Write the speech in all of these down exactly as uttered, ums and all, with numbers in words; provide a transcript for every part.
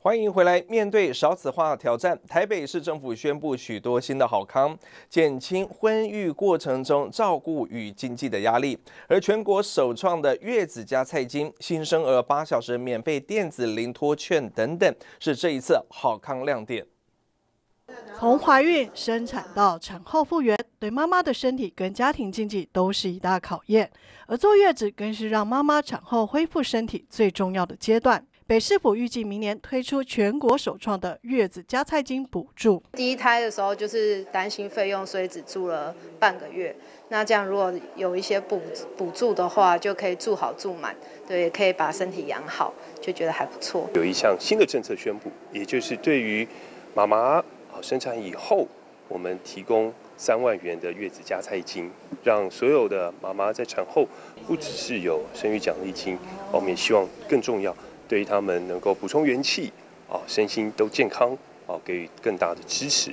欢迎回来。面对少子化挑战，台北市政府宣布许多新的好康，减轻婚育过程中照顾与经济的压力。而全国首创的月子加菜金、新生儿八小时免费电子零托券等等，是这一次好康亮点。 从怀孕、生产到产后复原，对妈妈的身体跟家庭经济都是一大考验。而坐月子更是让妈妈产后恢复身体最重要的阶段。北市府预计明年推出全国首创的月子加菜金补助。 第一胎的时候就是担心费用，所以只住了半个月。那这样如果有一些补补助的话，就可以住好住满，对，也可以把身体养好，就觉得还不错。 有一项新的政策宣布，也就是对于妈妈生产以后，我们提供三万元的月子加菜金，让所有的妈妈在产后不只是有生育奖励金，我们也希望更重要。对于他们能够补充元气，啊，身心都健康，啊，给予更大的支持。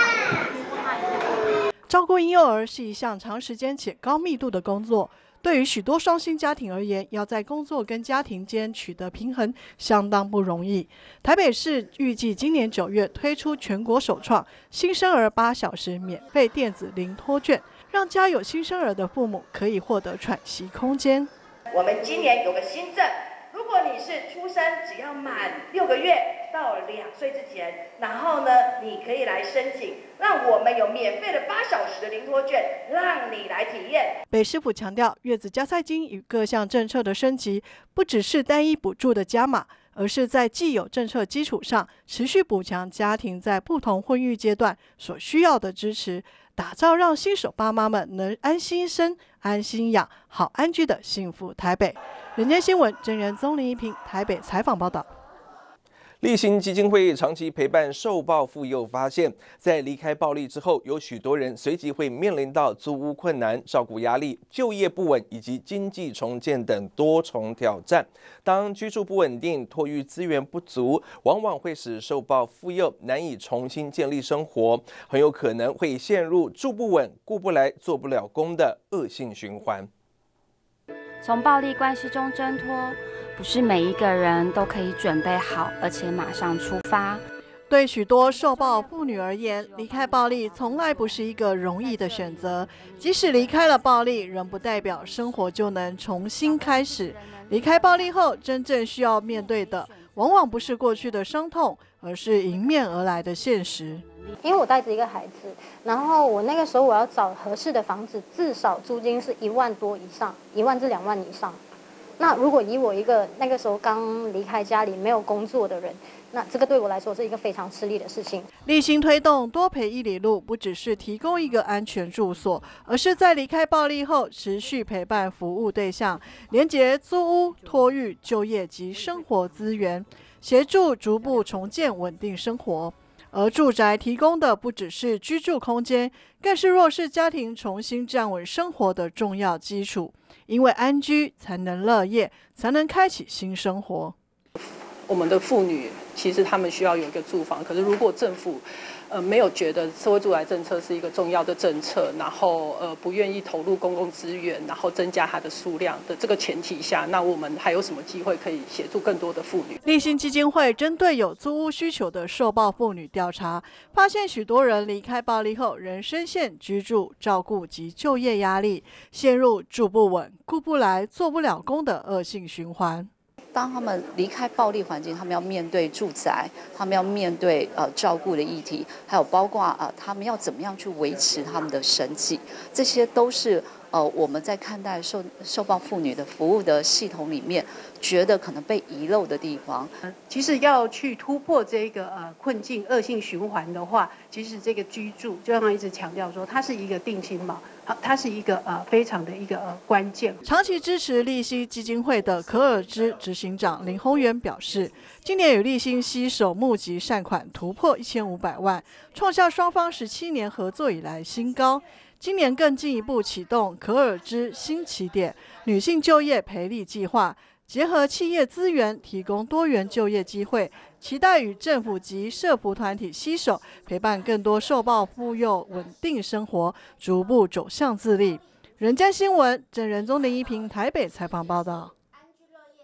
照顾婴幼儿是一项长时间且高密度的工作，对于许多双薪家庭而言，要在工作跟家庭间取得平衡，相当不容易。台北市预计今年九月推出全国首创新生儿八小时免费电子零托券，让家有新生儿的父母可以获得喘息空间。 我们今年有个新政。如果你是出生只要满六个月到两岁之前，然后呢，你可以来申请，让我们有免费的八小时的零托券，让你来体验。 北市府强调，月子加菜金与各项政策的升级，不只是单一补助的加码，而是在既有政策基础上，持续补强家庭在不同婚育阶段所需要的支持，打造让新手爸妈们能安心生、安心养、好安居的幸福台北。人间新闻真人宗林一平台北采访报道。 立新基金会长期陪伴受暴妇幼，发现，在离开暴力之后，有许多人随即会面临到租屋困难、照顾压力、就业不稳以及经济重建等多重挑战。当居住不稳定、托育资源不足，往往会使受暴妇幼难以重新建立生活，很有可能会陷入住不稳、顾不来、做不了工的恶性循环。 从暴力关系中挣脱，不是每一个人都可以准备好，而且马上出发。 对许多受暴妇女而言，离开暴力从来不是一个容易的选择。即使离开了暴力，仍不代表生活就能重新开始。离开暴力后，真正需要面对的，往往不是过去的伤痛，而是迎面而来的现实。 因为我带着一个孩子，然后我那个时候我要找合适的房子，至少租金是一万多以上，一万至两万以上。那如果以我一个那个时候刚离开家里没有工作的人，那这个对我来说是一个非常吃力的事情。 立新推动多陪一里路，不只是提供一个安全住所，而是在离开暴力后持续陪伴服务对象，连结租屋、托育、就业及生活资源，协助逐步重建稳定生活。而住宅提供的不只是居住空间，更是弱势家庭重新站稳生活的重要基础。因为安居才能乐业，才能开启新生活。 我们的妇女其实她们需要有一个住房，可是如果政府呃没有觉得社会住宅政策是一个重要的政策，然后呃不愿意投入公共资源，然后增加它的数量的这个前提下，那我们还有什么机会可以协助更多的妇女？ 立新基金会针对有租屋需求的受暴妇女调查，发现许多人离开暴力后，仍深陷居住、照顾及就业压力，陷入住不稳、顾不来、做不了工的恶性循环。 当他们离开暴力环境，他们要面对住宅，他们要面对呃照顾的议题，还有包括呃他们要怎么样去维持他们的生计，这些都是呃我们在看待受受暴妇女的服务的系统里面，觉得可能被遗漏的地方。 其实要去突破这个呃困境恶性循环的话，其实这个居住，就像一直强调说，它是一个定心锚。好，它是一个呃非常的一个呃关键。 长期支持立新基金会的可尔芝执行长林宏源表示，今年与立新携手募集善款突破一千五百万，创下双方十七年合作以来新高。今年更进一步启动可尔芝新起点女性就业培力计划，结合企业资源，提供多元就业机会，期待与政府及社福团体携手，陪伴更多受暴妇幼稳定生活，逐步走向自立。人间新闻郑仁宗林一平台北采访报道。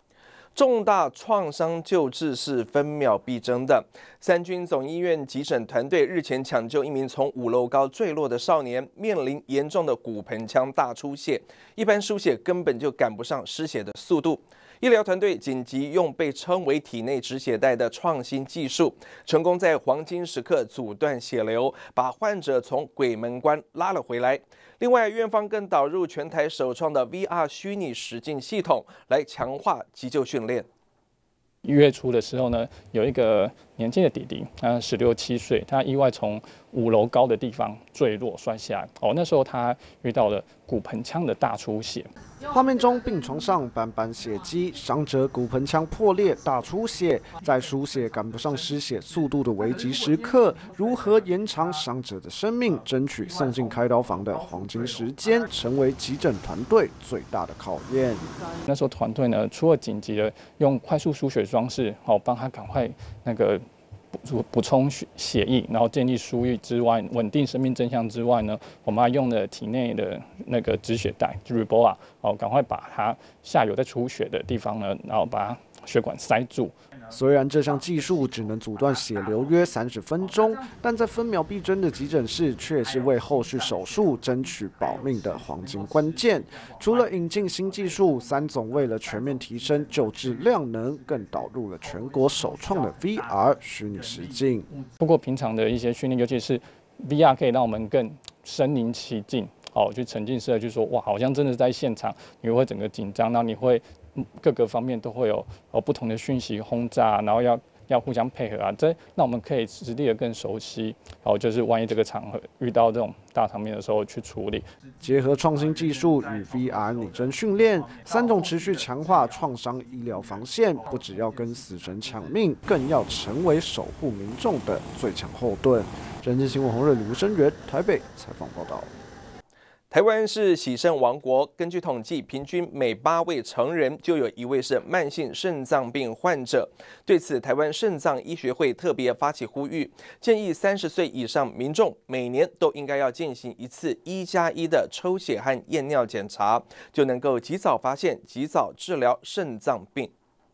重大创伤救治是分秒必争的。三军总医院急诊团队日前抢救一名从五楼高坠落的少年，面临严重的骨盆腔大出血，一般输血根本就赶不上失血的速度。医疗团队紧急用被称为体内止血带的创新技术，成功在黄金时刻阻断血流，把患者从鬼门关拉了回来。另外，院方更导入全台首创的 V R 虚拟实境系统，来强化急救训练。 一月初的时候呢，有一个年轻的弟弟，他十六七岁，他意外从五楼高的地方坠落摔下来。哦，那时候他遇到了骨盆腔的大出血。 画面中，病床上斑斑血迹，伤者骨盆腔破裂、大出血，在输血赶不上失血速度的危急时刻，如何延长伤者的生命，争取送进开刀房的黄金时间，成为急诊团队最大的考验。 那时候团队呢，除了紧急的用快速输血装置，好帮他赶快那个补补充血液，然后建立输液之外，稳定生命真相之外呢，我们还用了体内的那个止血带 Reboa， 哦，赶快把它下游在出血的地方呢，然后把血管塞住。 虽然这项技术只能阻断血流约三十分钟，但在分秒必争的急诊室，却是为后续手术争取保命的黄金关键。除了引进新技术，三总为了全面提升救治量能，更导入了全国首创的 V R 虚拟实境。 不过平常的一些训练，尤其是 V R 可以让我们更身临其境，哦，去沉浸式的去说，哇，好像真的在现场，你会整个紧张，然后你会。各个方面都会有有不同的讯息轰炸，然后要要互相配合啊，这那我们可以实地的更熟悉，然后就是万一这个场合遇到这种大场面的时候去处理。 结合创新技术与 V R 拟真训练，三种持续强化创伤医疗防线，不只要跟死神抢命，更要成为守护民众的最强后盾。人间新闻洪瑞、卢生源台北采访报道。 台湾是洗肾王国，根据统计，平均每八位成人就有一位是慢性肾脏病患者。对此，台湾肾脏医学会特别发起呼吁，建议三十岁以上民众每年都应该要进行一次一加一的抽血和验尿检查，就能够及早发现、及早治疗肾脏病。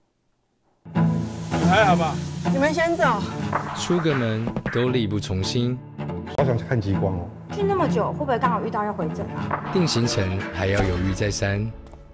还好吧？ 你们先走。 出个门都力不从心。 好想去看极光哦！ 去那么久，会不会刚好遇到要回诊啊？ 定行程还要犹豫再三，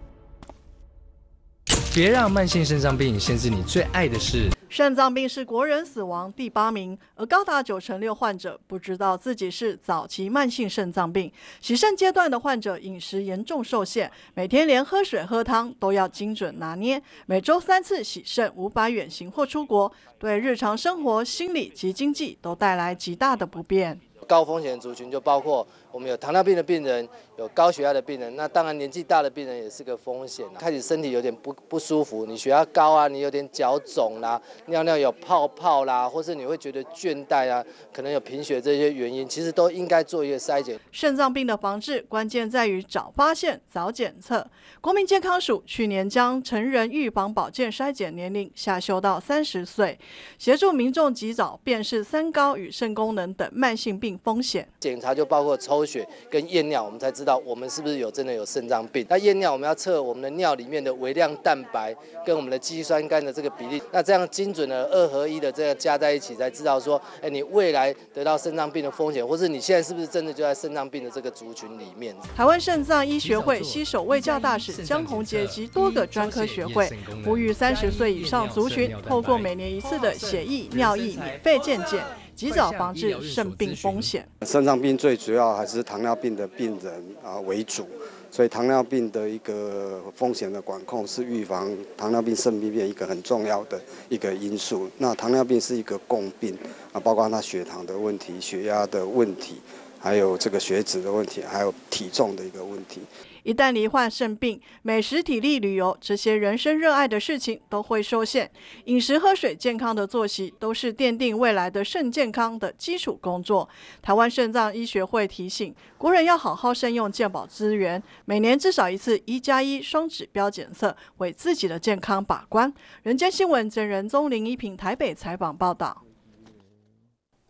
别让慢性肾脏病限制你最爱的事。 肾脏病是国人死亡第八名，而高达九成六患者不知道自己是早期慢性肾脏病。洗肾阶段的患者饮食严重受限，每天连喝水喝汤都要精准拿捏，每周三次洗肾无法远行或出国，对日常生活、心理及经济都带来极大的不便。 高风险族群就包括我们有糖尿病的病人，有高血压的病人，那当然年纪大的病人也是个风险。开始身体有点不不舒服，你血压高啊，你有点脚肿啦，尿尿有泡泡啦，或是你会觉得倦怠啊，可能有贫血这些原因，其实都应该做一个筛检。 肾脏病的防治关键在于早发现、早检测。国民健康署去年将成人预防保健筛检年龄下修到三十岁，协助民众及早辨识三高与肾功能等慢性病风险。 检查就包括抽血跟验尿，我们才知道我们是不是有真的有肾脏病。那验尿我们要测我们的尿里面的微量蛋白跟我们的肌酸酐的这个比例，那这样精准的二合一的这个加在一起，才知道说，哎，你未来得到肾脏病的风险，或是你现在是不是真的就在肾脏病的这个族群里面。 台湾肾脏医学会携手卫教大使江宏杰及多个专科学会，呼吁三十岁以上族群透过每年一次的血液、尿液免费健检，及早防治肾病风险。 肾脏病最主要还是糖尿病的病人啊为主，所以糖尿病的一个风险的管控是预防糖尿病、肾病变一个很重要的一个因素。那糖尿病是一个共病啊，包括它血糖的问题、血压的问题，还有这个血脂的问题，还有体重的一个问题。 一旦罹患肾病，美食、体力、旅游这些人生热爱的事情都会受限。饮食、喝水、健康的作息都是奠定未来的肾健康的基础工作。台湾肾脏医学会提醒国人要好好善用健保资源，每年至少一次一加一双指标检测，为自己的健康把关。人间新闻真人宗林一平台北采访报道。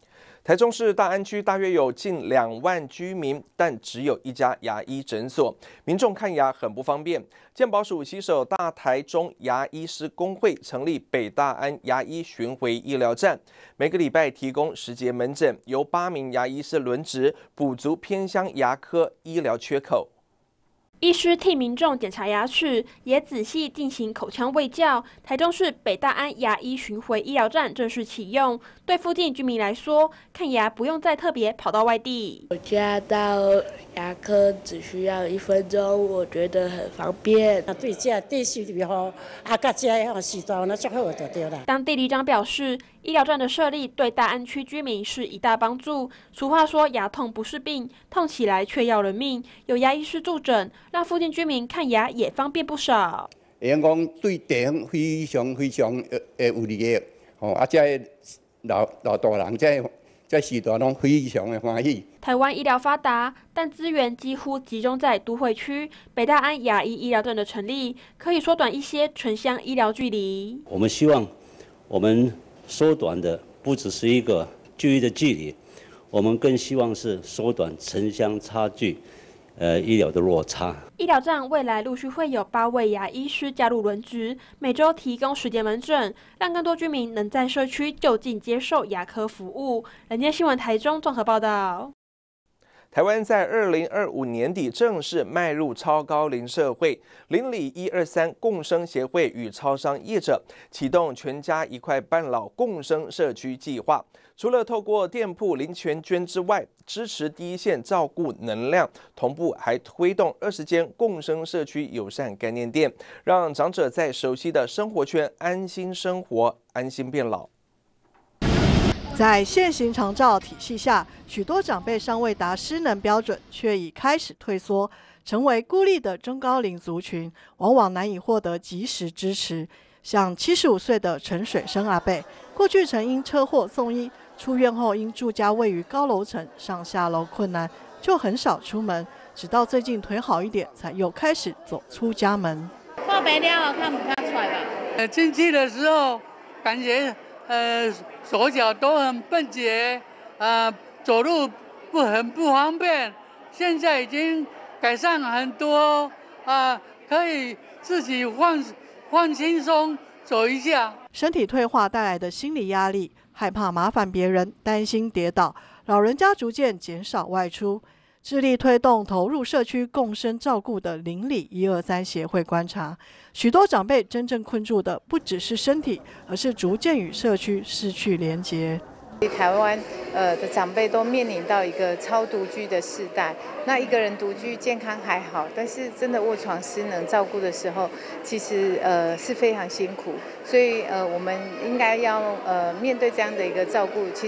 台中市大安区大约有近两万居民，但只有一家牙医诊所，民众看牙很不方便。健保署携手大台中牙医师公会成立北大安牙医巡回医疗站，每个礼拜提供十节门诊，由八名牙医师轮值，补足偏乡牙科医疗缺口。 医师替民众检查牙齿，也仔细进行口腔卫教。台中市北大安牙医巡回医疗站正式启用，对附近居民来说，看牙不用再特别跑到外地。 我家到牙科只需要一分钟，我觉得很方便。 对这地区比好，啊，甲这样时段那最好就对了。 当地里长表示，医疗站的设立对大安区居民是一大帮助。俗话说，牙痛不是病，痛起来却要人命。有牙医师助诊，让附近居民看牙也方便不少。 会用讲对地方非常非常诶有利益，吼啊，这老老大人这这时段拢非常的欢喜。 台湾医疗发达，但资源几乎集中在都会区。北大安牙医医疗站的成立，可以缩短一些城乡医疗距离。 我们希望，我们缩短的不只是一个距离的距离，我们更希望是缩短城乡差距。呃，医疗的落差。 医疗站未来陆续会有八位牙医师加入轮值，每周提供十节门诊，让更多居民能在社区就近接受牙科服务。人间新闻台中综合报道。 台湾在二零二五年底正式迈入超高龄社会，邻里一二三共生协会与超商业者启动全家一块半老共生社区计划。除了透过店铺零钱捐之外，支持第一线照顾能量，同步还推动二十间共生社区友善概念店，让长者在熟悉的生活圈安心生活，安心变老。 在现行长照体系下，许多长辈尚未达失能标准，却已开始退缩，成为孤立的中高龄族群，往往难以获得及时支持。像七十五岁的陈水生阿伯，过去曾因车祸送医，出院后因住家位于高楼层，上下楼困难，就很少出门，直到最近腿好一点，才又开始走出家门。 破白了，看不看出来吧？ 呃，进去的时候感觉呃手脚都很笨捷，呃走路不很不方便，现在已经改善很多，啊、呃、可以自己放放轻松走一下。 身体退化带来的心理压力，害怕麻烦别人，担心跌倒，老人家逐渐减少外出。致力推动投入社区共生照顾的邻里一二三协会观察，许多长辈真正困住的不只是身体，而是逐渐与社区失去连结。 台湾呃的长辈都面临到一个超独居的世代，那一个人独居健康还好，但是真的卧床失能照顾的时候，其实呃是非常辛苦，所以呃我们应该要呃面对这样的一个照顾，其